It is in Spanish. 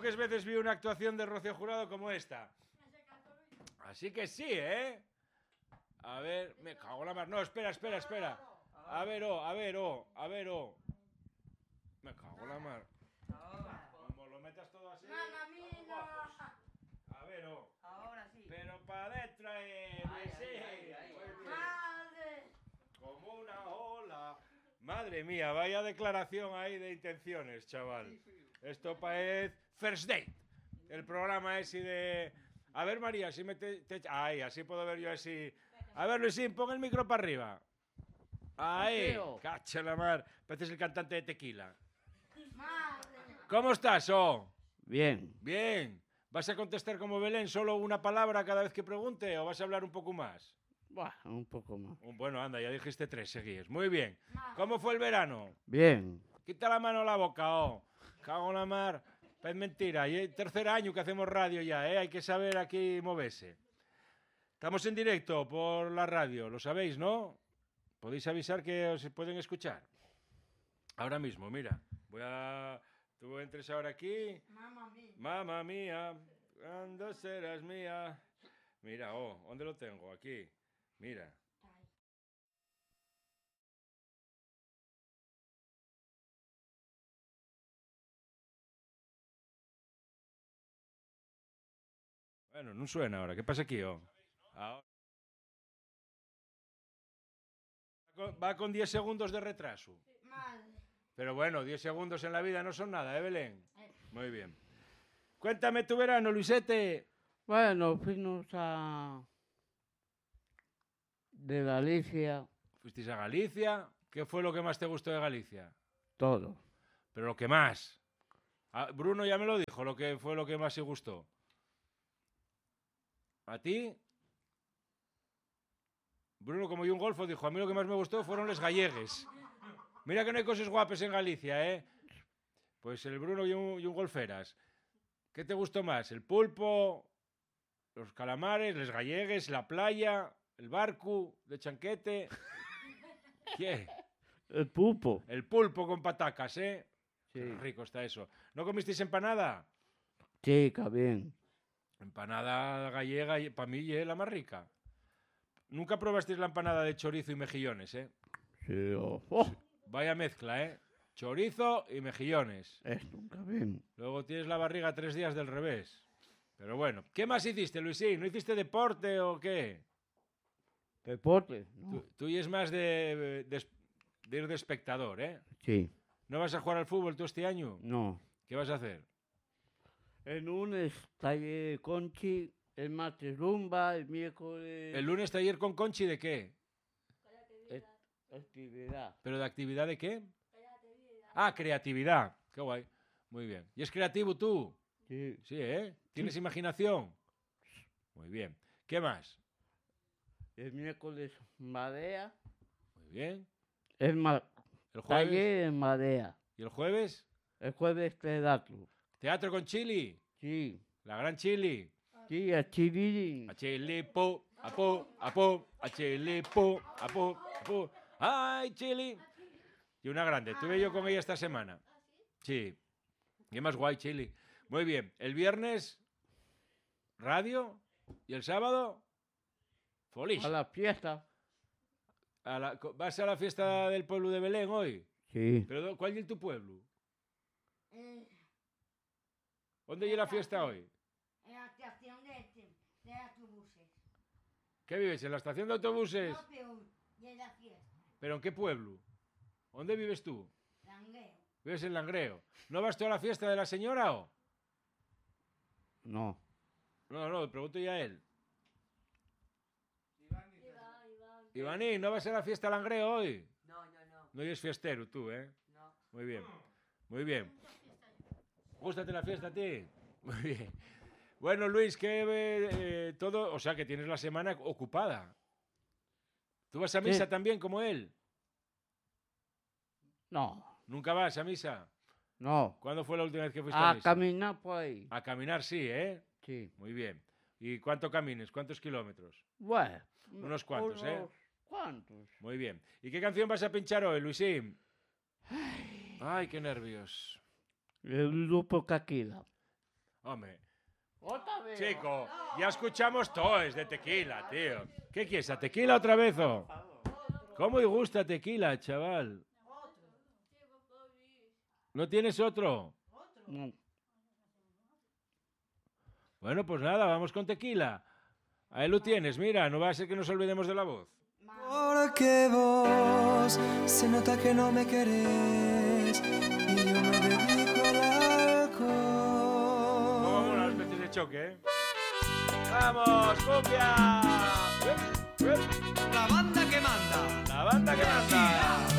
pocas veces vi una actuación de Rocío Jurado como esta. Así que sí, ¿eh? A ver, me cago en la mar. No, espera. A ver, Me cago en la mar. Como lo metas todo así. Mamma mía. A ver, Ahora sí. Pero para adentro, Madre. Como una ola. Madre mía, vaya declaración ahí de intenciones, chaval. Esto parece First Date. El programa ese de... A ver, María, si me Ay, así puedo ver yo así. A ver, Luisín, pon el micro para arriba. Ahí, cacha la mar. Pareces el cantante de Tequila. Madre. ¿Cómo estás, Bien. Bien. ¿Vas a contestar como Belén solo una palabra cada vez que pregunte o vas a hablar un poco más? Buah, un poco más. Bueno, anda, ya dijiste 3 seguidos. Muy bien. ¿Cómo fue el verano? Bien. Quita la mano a la boca, Cago en la mar. Es mentira. Y es tercer año que hacemos radio ya, Hay que saber aquí moverse. Estamos en directo por la radio, lo sabéis, ¿no? Podéis avisar que os pueden escuchar. Ahora mismo, mira. Tú entres ahora aquí. Mamma mía, ¿cuándo serás mía? Mira, ¿dónde lo tengo? Aquí. Mira. Bueno, no suena ahora. ¿Qué pasa aquí, Ahora. Va con 10 segundos de retraso. Pero bueno, 10 segundos en la vida no son nada, Belén? Muy bien. Cuéntame tu verano, Luisete. Bueno, fuimos de Galicia. Fuisteis a Galicia. ¿Qué fue lo que más te gustó de Galicia? Todo. Pero lo que más. Bruno ya me lo dijo, lo que fue lo que más se gustó. ¿A ti? Bruno, como yo un golfo, dijo, a mí lo que más me gustó fueron los gallegues. Mira que no hay cosas guapas en Galicia, Pues el Bruno y un golferas. ¿Qué te gustó más? ¿El pulpo, los calamares, los gallegues, la playa, el barco de chanquete? ¿Qué? El pulpo. El pulpo con patacas, Sí. Qué rico está eso. ¿No comisteis empanada? Sí, está bien. Empanada gallega, para mí es la más rica. Nunca probasteis la empanada de chorizo y mejillones, Sí, Vaya mezcla, Chorizo y mejillones. Esto está bien. Luego tienes la barriga 3 días del revés. Pero bueno. ¿Qué más hiciste, Luisín? ¿No hiciste deporte o qué? ¿Deporte? No. Tú y es más de ir de espectador, Sí. ¿No vas a jugar al fútbol tú este año? No. ¿Qué vas a hacer? El lunes taller Conchi, el martes rumba, el miércoles... ¿El lunes taller con Conchi de qué? Actividad. ¿Pero de actividad de qué? Creatividad. Creatividad. Qué guay. Muy bien. ¿Y es creativo tú? Sí. Sí, ¿Tienes imaginación? Muy bien. ¿Qué más? El miércoles marea. Muy bien. ¿El jueves? Taller en marea. ¿Y el jueves? El jueves teatro. ¿Teatro con Chili? Sí. ¿La gran Chili? Sí, a Chili. A Chili, po, a Chili, po, a po. ¡Ay, Chili! Y una grande. Estuve yo con ella esta semana. Sí. ¿Qué más guay, Chili? Muy bien. El viernes, radio. ¿Y el sábado? Folish. A la fiesta. ¿Vas a la fiesta del pueblo de Belén hoy? Sí. ¿Pero cuál es tu pueblo? ¿Dónde hay la fiesta hoy? En la estación de autobuses. ¿Qué vives? ¿En la estación de autobuses? No, pero de la fiesta. ¿Pero en qué pueblo? ¿Dónde vives tú? Langreo. ¿Vives en Langreo? ¿No vas tú a la fiesta de la señora o? No. No, pregunto ya a él. Ivanín, ¿no vas a la fiesta de Langreo hoy? No. No eres fiestero tú, No. Muy bien. Muy bien. ¿Gústate la fiesta a ti? Muy bien. Bueno, Luis, que todo... O sea, que tienes la semana ocupada. ¿Tú vas a misa también como él? No. ¿Nunca vas a misa? No. ¿Cuándo fue la última vez que fuiste a misa? A caminar por ahí. A caminar sí, Sí. Muy bien. ¿Y cuánto camines? ¿Cuántos kilómetros? Bueno. Unos cuantos, ¿Cuántos? Muy bien. ¿Y qué canción vas a pinchar hoy, Luisín? Ay, qué nervios. El grupo Caquila. Hombre, Otra vez. chico, ya escuchamos toes de tequila, tío. ¿Qué quieres, a tequila otra vez o? ¿Cómo y gusta tequila, chaval? ¿No tienes otro? No. Bueno, pues nada, vamos con tequila. Ahí lo tienes, mira, no va a ser que nos olvidemos de la voz. Porque vos se nota que no me querés y yo me dedico al alcohol. ¿Cómo mola las veces de choque, eh? ¡Vamos, cumbia! La banda que manda. La banda que manda.